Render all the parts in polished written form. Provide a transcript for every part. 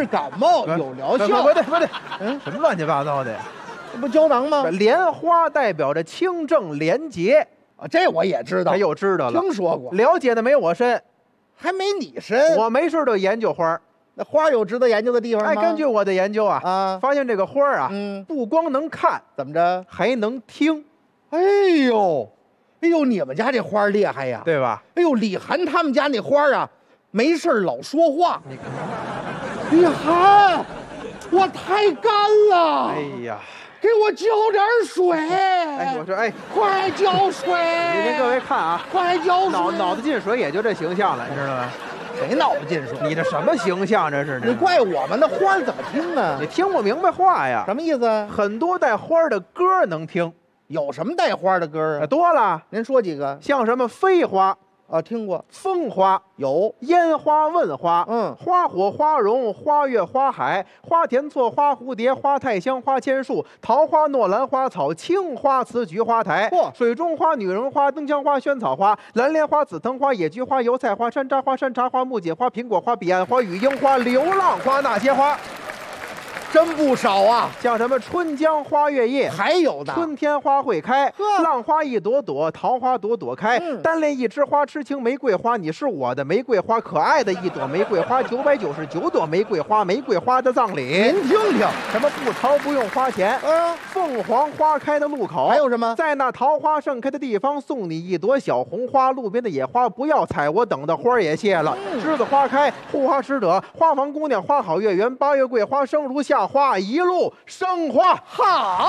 治感冒，有疗效。 不对，什么乱七八糟的呀？ 这不胶囊吗？ 莲花代表着清正廉洁啊，这我也知道， 他又知道了， 听说过， 了解的没我深， 还没你深。 我没事就研究花。 那花有值得研究的地方吗？ 哎，根据我的研究啊，发现这个花啊，不光能看， 怎么着， 还能听。 哎呦，你们家这花厉害呀， 对吧？ 哎呦，李涵他们家那花啊，没事老说话。 你看， 李涵，我太干了。 哎呀， 给我浇点水。 哎，我说，哎， 快浇水。 您各位看啊， 快浇水。 脑子进水也就这形象了，你知道吗？ 谁脑子进水？ 你这什么形象？这是你怪我们的花怎么听啊？ 你听不明白话呀？ 什么意思？ 很多带花的歌能听， 有什么带花的歌啊？ 多了， 您说几个？ 像什么飞花啊，听过。 风花有， 烟花问花，花火花荣花月花海花田错花蝴蝶花太香花千树桃花诺兰花草青花瓷菊花台，水中花女人花灯枪花萱草花蓝莲花紫藤花野菊花油菜花山楂花山茶花木槿花苹果花彼岸花雨樱花流浪花那些花。 真不少啊， 像什么春江花月夜， 还有的春天花会开，浪花一朵朵，桃花朵朵开，单恋一枝花，痴情玫瑰花，你是我的玫瑰花，可爱的一朵玫瑰花，999朵玫瑰花，玫瑰花的葬礼。 您听听， 什么不逃不用花钱，凤凰花开的路口， 还有什么？ 在那桃花盛开的地方，送你一朵小红花，路边的野花不要采，我等的花也谢了。栀子花开，护花使者，花房姑娘花好月圆，8月桂花生如夏花，一路生花。 好，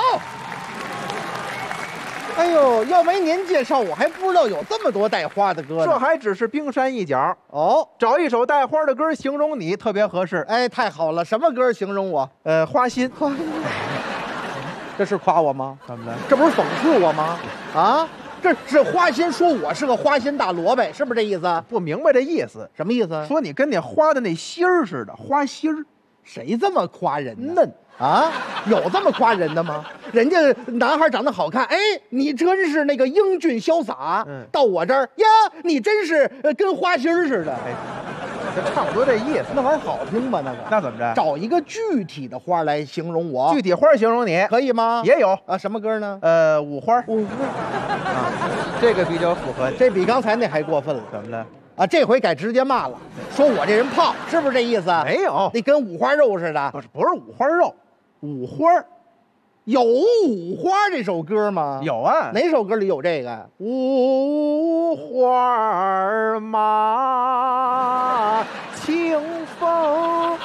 哎呦，要没您介绍，我还不知道有这么多带花的歌呢。 这还只是冰山一角哦， 找一首带花的歌形容你特别合适。 哎，太好了，什么歌形容我？ 花心。 这是夸我吗？ 怎么了？ 这不是讽刺我吗？啊，这是花心，说我是个花心大萝卜，是不是这意思？ 不明白这意思， 什么意思？ 说你跟那花的那心儿似的，花心儿。 谁这么夸人呢？ 嫩啊，有这么夸人的吗？人家男孩长得好看，哎，你真是那个英俊潇洒。到我这儿呀，你真是跟花心儿似的。 哎，这差不多这意思。 那还好听吗？ 那怎么着？ 找一个具体的花来形容我。 具体花形容你可以吗？ 也有啊，什么歌呢？ 五花。 五花啊，这个比较符合。 这比刚才那还过分了。 怎么了？ 啊，这回改直接骂了，说我这人胖，是不是这意思？ 没有， 你跟五花肉似的。 不是五花肉，五花。 有五花这首歌吗？ 有啊， 哪首歌里有这个？ 五花马，清风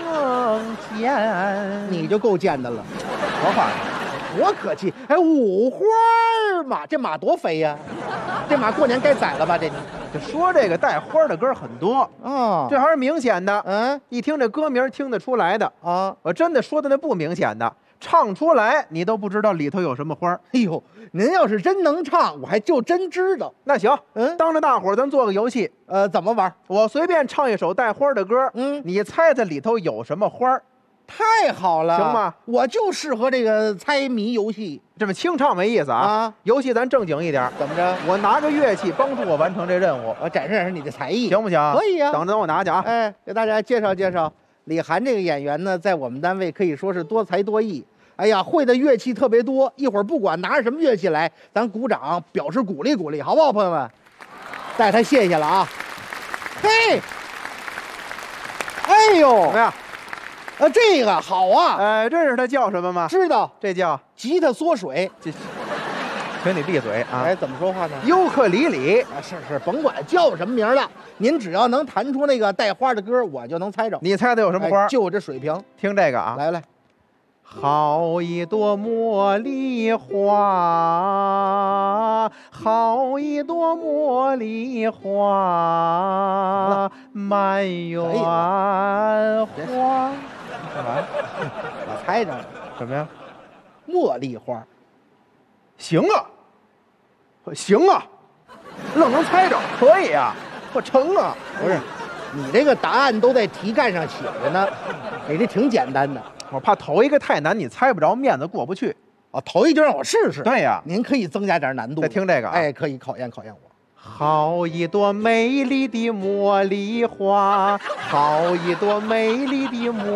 见。 你就够贱的了， 何话？ 多可气！哎，五花马，这马多肥呀！这马过年该宰了吧？这就说这个带花的歌很多啊， 这还是明显的。一听这歌名听得出来的啊。 我真的说的那不明显的，唱出来你都不知道里头有什么花。 哎呦，您要是真能唱，我还就真知道。 那行，当着大伙儿咱做个游戏。 怎么玩？ 我随便唱一首带花的歌，你猜猜里头有什么花？ 太好了， 行吗？ 我就适合这个猜谜游戏。 这么清唱没意思啊！游戏咱正经一点。 怎么着？ 我拿个乐器帮助我完成这任务， 我展示展示你的才艺， 行不行？ 可以呀。 等我拿去啊！ 哎，给大家介绍介绍，李涵这个演员呢，在我们单位可以说是多才多艺。哎呀，会的乐器特别多。一会儿不管拿着什么乐器来，咱鼓掌表示鼓励鼓励，好不好，朋友们？带他谢谢了啊！嘿，哎呦， 怎么样？ 这个好啊！ 认识它叫什么吗？ 知道， 这叫吉他缩水。 请你闭嘴啊！ 哎，怎么说话呢？ 尤克里里啊，是，甭管叫什么名了，您只要能弹出那个带花的歌，我就能猜着。 你猜的有什么花？ 就我这水平。 听这个啊， 来， 好一朵茉莉花，好一朵茉莉花，满园花。干嘛？ 我猜着了。 什么呀？ 茉莉花。 行啊，愣能猜着，可以啊，我成啊。 不是，你这个答案都在题干上写着呢，你这挺简单的。 我怕头一个太难，你猜不着，面子过不去。 头一就让我试试。 对呀， 您可以增加点难度。 再听这个啊， 哎，可以考验考验我。 好一朵美丽的茉莉花，好一朵美丽的茉莉花。